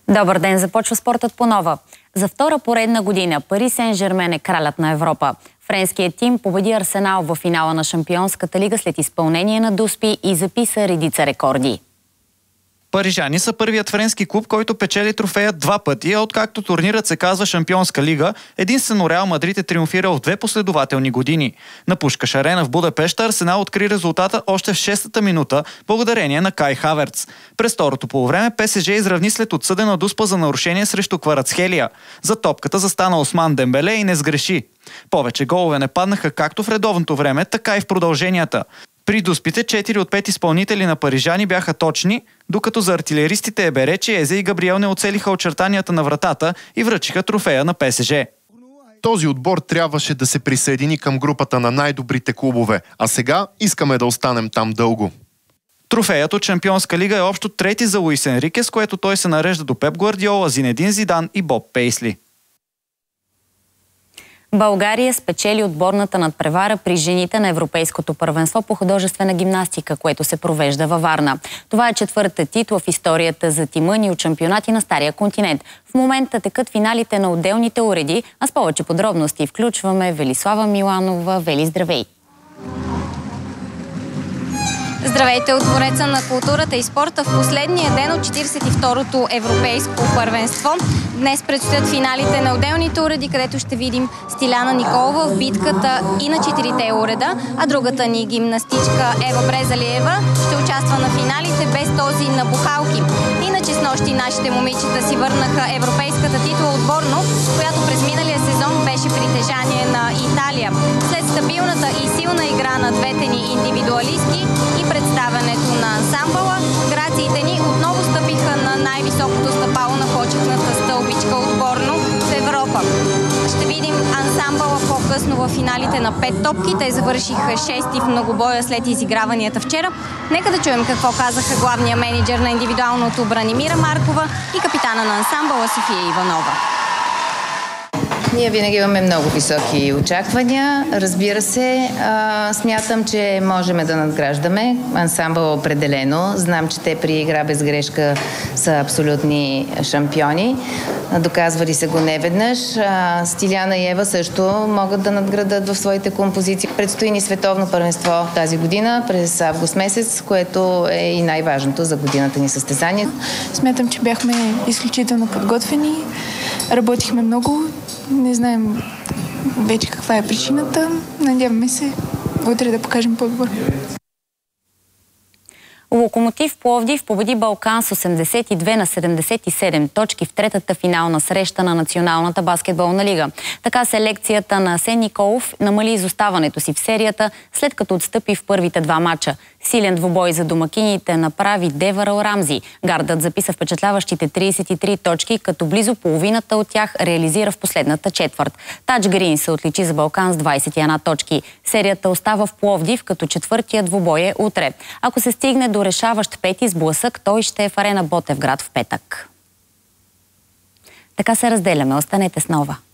Добър ден, започва спортът по нова. За втора поредна година Пари Сен-Жермен е кралят на Европа. Френският тим победи Арсенал в финала на Шампионската лига след изпълнение на дуспи и записа редица рекорди. Парижани са първият френски клуб, който печели трофея 2 пъти, а откакто турнирът се казва Шампионска лига, единствено Реал Мадрид е триумфирал в 2 последователни години. На Пушкаш арена в Будапеща Арсенал откри резултата още в 6-та минута, благодарение на Кай Хаверц. През второто полувреме ПСЖ изравни след отсъдена дуспа за нарушение срещу Кварацхелия. За топката застана Осман Дембеле и не сгреши. Повече голове не паднаха както в редовното време, така и в продълженията. При дуспите 4 от 5 изпълнители на парижани бяха точни, докато за артилеристите Еберечи, Езе и Габриел не оцелиха очертанията на вратата и връчиха трофея на ПСЖ. Този отбор трябваше да се присъедини към групата на най-добрите клубове, а сега искаме да останем там дълго. Трофеят от Шампионска лига е общо трети за Луис Енрике, с което той се нарежда до Пеп Гвардиола, Зинедин Зидан и Боб Пейсли. България спечели отборната надпревара при жените на Европейското първенство по художествена гимнастика, което се провежда във Варна. Това е четвърта титла в историята за тима ни от шампионати на Стария континент. В момента текат финалите на отделните уреди, а с повече подробности включваме Велислава Миланова. Вели, здравей! Здравейте от Двореца на културата и спорта в последния ден от 42-то европейско първенство. Днес предстоят финалите на отделните уреди, където ще видим Стиляна Николова в битката и на 4-те уреда, а другата ни гимнастичка Ева Брезалиева ще участва на финалите без този на бухалки. Иначе с нощи нашите момичета си върнаха европейската титла отборно, която през миналия сезон беше притежание на Италия. След стабилната и силна игра на двете ни индивидуалистки и представянето на ансамбъла, грациите ни отново стъпиха на най-високото стъпало на почетната стълбичка отборно в Европа. Ще видим ансамбъла по-късно в финалите на 5 топки. Те завършиха 6-ти в многобоя след изиграванията вчера. Нека да чуем какво казаха главния менеджер на индивидуалното Бранимира Маркова и капитана на ансамбъла София Иванова. Ние винаги имаме много високи очаквания. Разбира се, смятам, че можем да надграждаме. Ансамбъл определено. Знам, че те при игра без грешка са абсолютни шампиони. Доказвали се го неведнъж. Стиляна и Ева също могат да надградат в своите композиции. Предстои ни световно първенство тази година, през август месец, което е и най-важното за годината ни състезание. Смятам, че бяхме изключително подготвени. Работихме много. Не знаем вече каква е причината. Надяваме се утре да покажем по-добро. Локомотив Пловдив победи Балкан с 82-77 точки в третата финална среща на Националната баскетболна лига. Така селекцията на Асен Николов намали изоставането си в серията, след като отстъпи в първите 2 мача. Силен двубой за домакините направи Деваръл Рамзи. Гардът записа впечатляващите 33 точки, като близо половината от тях реализира в последната четвърт. Тач Грин се отличи за Балкан с 21 точки. Серията остава в Пловдив, като четвъртия двубой е утре. Ако се стигне до решаващ пети сблъсък, той ще е в арена Ботевград в петък. Така се разделяме. Останете с Нова.